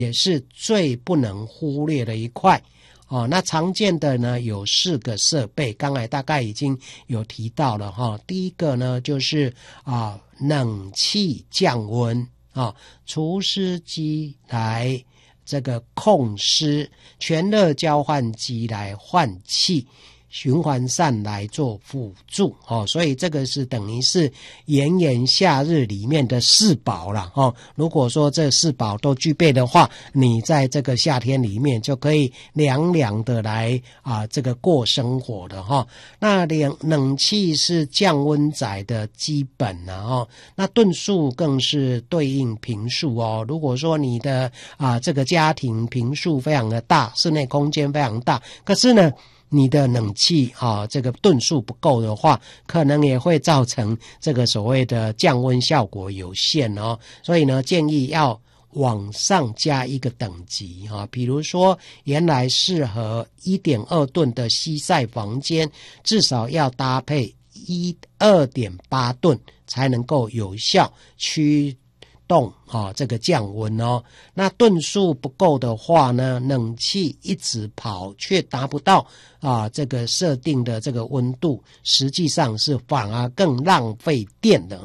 也是最不能忽略的一块。那常见的呢有4个设备，刚才大概已经有提到了第一个呢就是冷气降温除湿机来这个控湿，全热交换机来换气，循环扇来做辅助所以这个是等于是炎炎夏日里面的4宝啦如果说这4宝都具备的话，你在这个夏天里面就可以凉凉的来这个过生活的那冷气是降温载的基本那吨数更是对应坪数如果说你的这个家庭坪数非常的大，室内空间非常大，可是呢你的冷气这个吨数不够的话，可能也会造成这个所谓的降温效果有限所以呢建议要往上加一个等级比如说原来适合 1.2 吨的西晒房间，至少要搭配 2.8 吨才能够有效驱动这个降温那吨数不够的话呢，冷气一直跑却达不到这个设定的这个温度，实际上是反而更浪费电的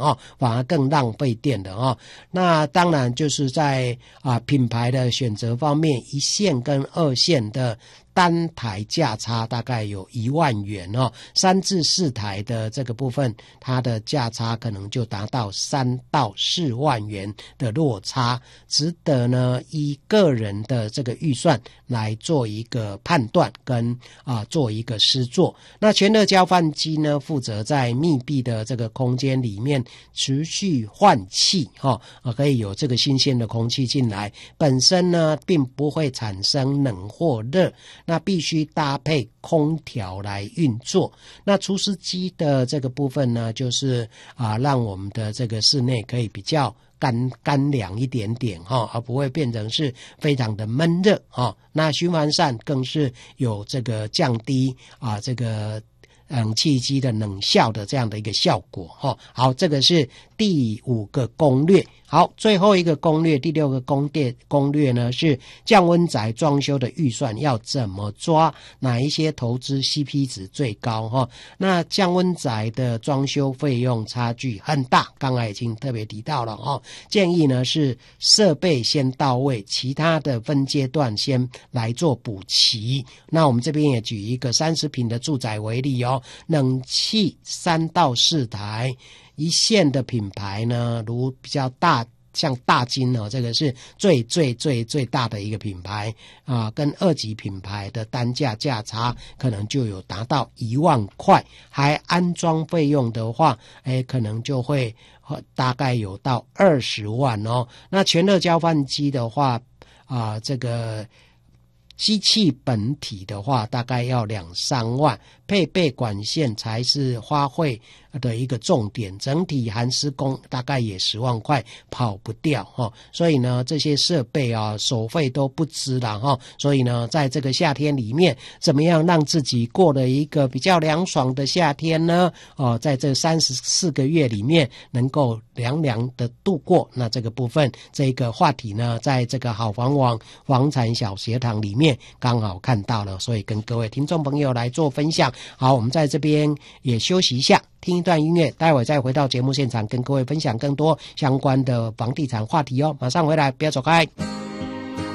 那当然就是在品牌的选择方面，1线跟2线的单台价差大概有1万元3至4台的这个部分，它的价差可能就达到3到4万元的落差，值得呢依个人的这个预算来做一个判断跟做一个施作。那全热交换机呢，负责在密闭的这个空间里面持续换气可以有这个新鲜的空气进来，本身呢并不会产生冷或热，那必须搭配空调来运作。那除湿机的这个部分呢，就是让我们的这个室内可以比较干凉一点点而不会变成是非常的闷热那循环扇更是有这个降低这个冷气机的冷效的这样的一个效果好，这个是第5个攻略。好，最后一个攻略，第6个攻略呢是降温宅装修的预算要怎么抓，哪一些投资 CP 值最高那降温宅的装修费用差距很大，刚才已经特别提到了建议呢是设备先到位，其他的分阶段先来做补齐。那我们这边也举一个30坪的住宅为例冷气3到4台，1线的品牌呢，如比较大，像大金这个是最大的一个品牌跟2级品牌的单价价差可能就有达到1万块，还安装费用的话可能就会大概有到20万那全热交换机的话这个机器本体的话大概要2-3万，配备管线才是花费的一个重点，整体含施工大概也10万块跑不掉所以呢这些设备手费都不支了所以呢在这个夏天里面，怎么样让自己过了一个比较凉爽的夏天呢在这34个月里面能够凉凉的度过。那这个部分这个话题呢，在这个好房网房产小学堂里面刚好看到了，所以跟各位听众朋友来做分享。好，我们在这边也休息一下，听一段音乐，待会再回到节目现场跟各位分享更多相关的房地产话题马上回来，不要走开。